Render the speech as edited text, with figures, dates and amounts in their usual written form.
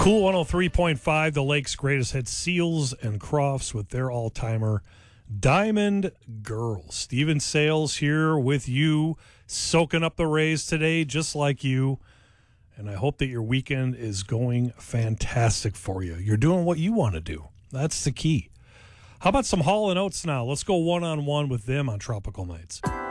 Cool 103.5, the Lake's greatest hits, Seals and Crofts with their all-timer Diamond Girl. Steven Sales here with you, soaking up the Rays today, just like you. And I hope that your weekend is going fantastic for you. You're doing what you want to do. That's the key. How about some Hall & Oates now? Let's go one-on-one with them on Tropical Nights.